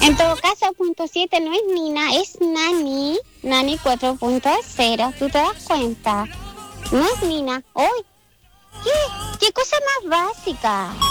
En todo caso, punto 7 no es Nina, es Nani. Nani 4.0. ¿Tú te das cuenta? No es Nina. ¡Uy! ¿Qué cosa más básica?